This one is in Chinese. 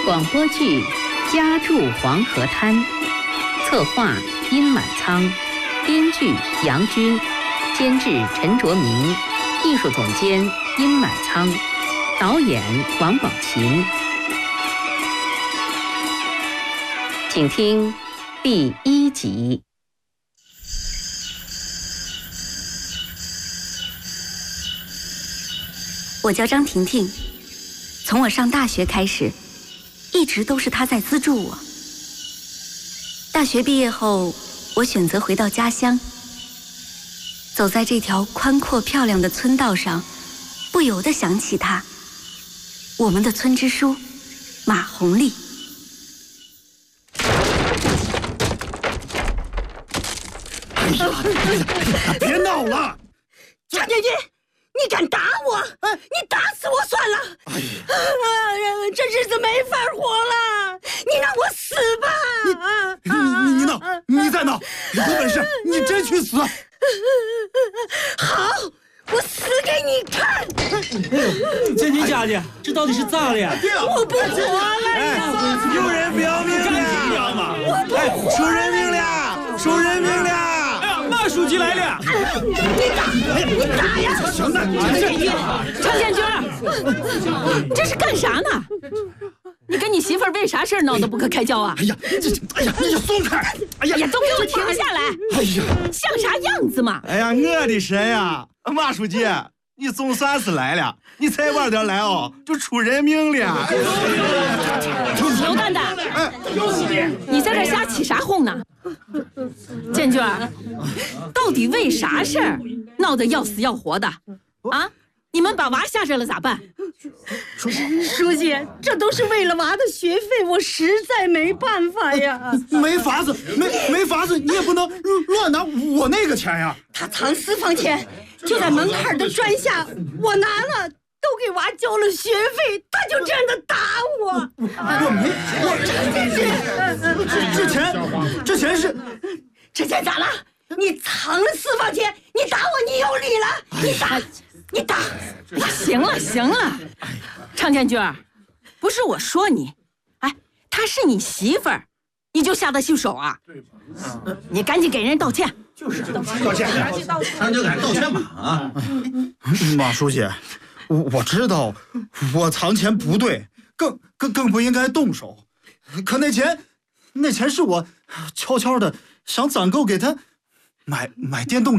广播剧《家住黄河滩》，策划殷满仓，编剧杨军，监制陈卓明，艺术总监殷满仓，导演王宝琴。请听第1集。 我叫张婷婷，从我上大学开始，一直都是她在资助我。大学毕业后，我选择回到家乡，走在这条宽阔漂亮的村道上，不由得想起她，我们的村支书马红丽。 哎呀，别闹了！ 张建军，你敢打我？你打死我算了！哎呀，这日子没法活了！你让我死吧！ 你闹，你再闹！有本事你真去死！ 好，我死给你看！ 建军家的，这到底是咋了呀？ 我不活了呀！ 有人不要命了！ 我不活了！ 收人命了！收人命了！ 马书记来了！ 你打呀！ 行的， 常建军，这是干啥呢？你跟你媳妇儿为啥事闹得不可开交啊？ 哎呀，你松开！哎呀， 都给我停下来！ 哎呀， 像啥样子嘛？ 哎呀，我的神呀！马书记，你总算是来了，你再晚点来哦，就出人命了。 刘蛋蛋，你在这瞎起啥哄呢？建军，到底为啥事儿闹得要死要活的？啊？你们把娃下这了咋办？ 书记，这都是为了娃的学费，我实在没办法呀。 没法子，没法子，你也不能乱拿我那个钱呀。 他藏私房钱，就在门槛的砖下，我拿了，都给娃交了学费，他就这样的打我。 这钱是， 这钱咋了？你藏了私房钱，你打我，你有理了？你打！ 行了，常建军，不是我说你，哎，她是你媳妇儿，你就下得去手啊？你赶紧给人道歉。 就是道歉，咱就敢道歉嘛啊！马书记，我知道我藏钱不对，更不应该动手。可那钱是我悄悄的想攒够给他买电动